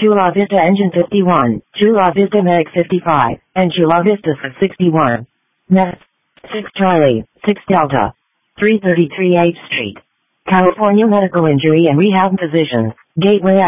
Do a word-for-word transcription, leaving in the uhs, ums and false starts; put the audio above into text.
Chula Vista Engine fifty-one, Chula Vista Meg fifty-five, and Chula Vista sixty-one. Next, six Charlie, six Delta, three thirty-three eighth Street. California Medical Injury and Rehab Physicians, Gateway